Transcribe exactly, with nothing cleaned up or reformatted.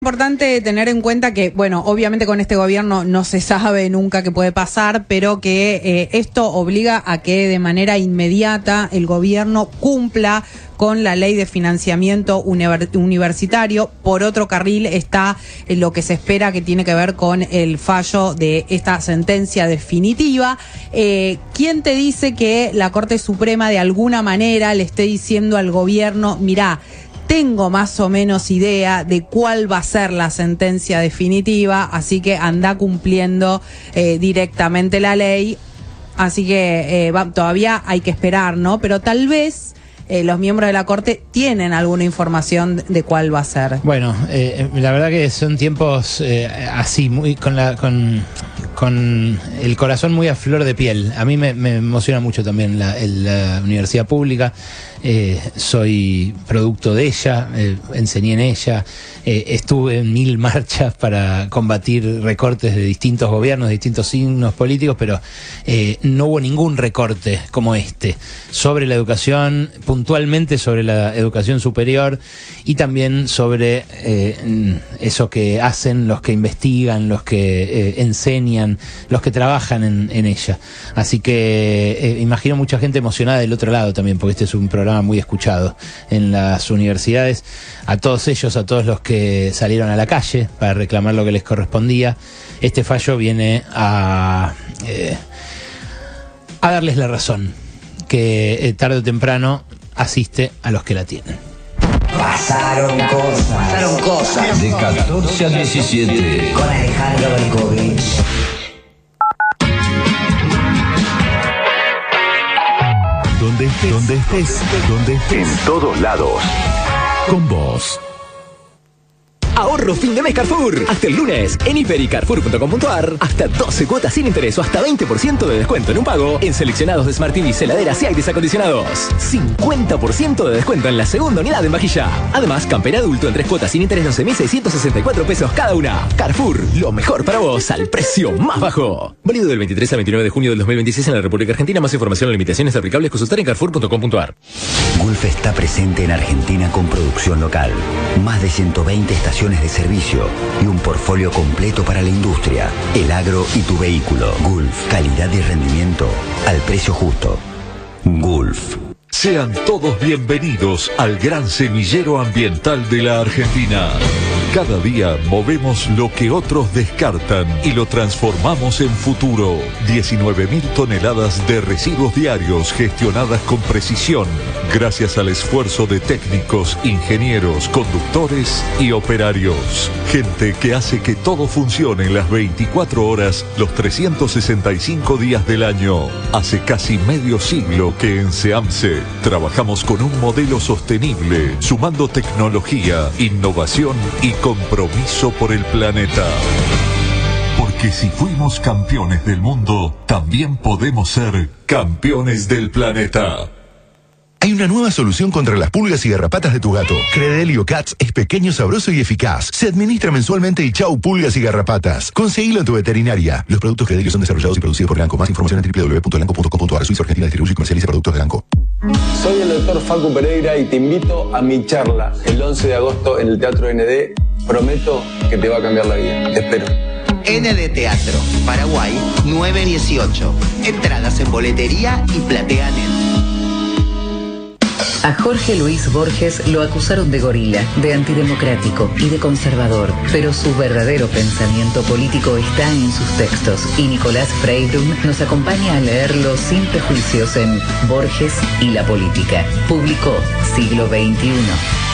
Importante tener en cuenta que, bueno, obviamente con este gobierno no se sabe nunca qué puede pasar, pero que eh, esto obliga a que de manera inmediata el gobierno cumpla con la ley de financiamiento universitario. Por otro carril está lo que se espera que tiene que ver con el fallo de esta sentencia definitiva. Eh, ¿Quién te dice que la Corte Suprema de alguna manera le esté diciendo al gobierno, mirá, tengo más o menos idea de cuál va a ser la sentencia definitiva, así que anda cumpliendo eh, directamente la ley? Así que eh, va, todavía hay que esperar, ¿no? Pero tal vez eh, los miembros de la Corte tienen alguna información de cuál va a ser. Bueno, eh, la verdad que son tiempos eh, así, muy con la con, con el corazón muy a flor de piel. A mí me, me emociona mucho también la, el, la universidad pública. Eh, soy producto de ella, eh, enseñé en ella, eh, estuve en mil marchas para combatir recortes de distintos gobiernos, de distintos signos políticos, pero eh, no hubo ningún recorte como este sobre la educación, puntualmente sobre la educación superior y también sobre eh, eso que hacen los que investigan, los que eh, enseñan, los que trabajan en, en ella. Así que eh, imagino mucha gente emocionada del otro lado también, porque este es un programa muy escuchado en las universidades. A todos ellos, a todos los que salieron a la calle para reclamar lo que les correspondía, este fallo viene a, eh, a darles la razón, que eh, tarde o temprano asiste a los que la tienen. Pasaron cosas. Pasaron cosas. De catorce a diecisiete. Con Alejandro Belkovich. Donde estés, donde estés, donde estés, en todos lados, con vos. Ahorro fin de mes Carrefour. Hasta el lunes, en hiper y carrefour punto com punto ar, hasta doce cuotas sin interés o hasta veinte por ciento de descuento en un pago en seleccionados de Smart T Vs, heladeras y aires acondicionados. cincuenta por ciento de descuento en la segunda unidad en vajilla. Además, campera adulto en tres cuotas sin interés, doce mil seiscientos sesenta y cuatro pesos cada una. Carrefour, lo mejor para vos al precio más bajo. Válido del veintitrés al veintinueve de junio del dos mil veintiséis en la República Argentina. Más información o limitaciones aplicables, consultar en carrefour punto com punto ar. Gulf está presente en Argentina con producción local. Más de ciento veinte estaciones de servicio y un portfolio completo para la industria, el agro y tu vehículo. Gulf, calidad y rendimiento al precio justo. Gulf. Sean todos bienvenidos al gran semillero ambiental de la Argentina. Cada día movemos lo que otros descartan y lo transformamos en futuro. diecinueve mil toneladas de residuos diarios gestionadas con precisión, gracias al esfuerzo de técnicos, ingenieros, conductores y operarios. Gente que hace que todo funcione en las veinticuatro horas, los trescientos sesenta y cinco días del año. Hace casi medio siglo que en SEAMSE trabajamos con un modelo sostenible, sumando tecnología, innovación y compromiso por el planeta. Porque si fuimos campeones del mundo, también podemos ser campeones del planeta. Hay una nueva solución contra las pulgas y garrapatas de tu gato. Credelio Cats es pequeño, sabroso y eficaz. Se administra mensualmente y chau pulgas y garrapatas. Conseguilo en tu veterinaria. Los productos Credelio son desarrollados y producidos por Elanco. Más información en w w w punto elanco punto com punto ar. Suiza Argentina distribuye y comercializa productos de Elanco. Soy el doctor Facu Pereira y te invito a mi charla el once de agosto en el Teatro N D. Prometo que te va a cambiar la vida. Te espero. N D Teatro, Paraguay, nueve dieciocho. Entradas en boletería y PlateaNet. A Jorge Luis Borges lo acusaron de gorila, de antidemocrático y de conservador, pero su verdadero pensamiento político está en sus textos y Nicolás Freibrun nos acompaña a leerlo sin prejuicios en Borges y la política. Publicó Siglo veintiuno.